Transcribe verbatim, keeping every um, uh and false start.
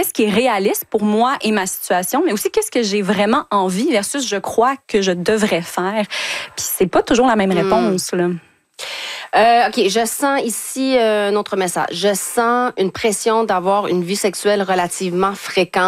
qu'est-ce qui est réaliste pour moi et ma situation, mais aussi qu'est-ce que j'ai vraiment envie versus je crois que je devrais faire. Puis c'est pas toujours la même réponse, mmh. là. Euh, OK, je sens ici euh, un autre message. Je sens une pression d'avoir une vie sexuelle relativement fréquente.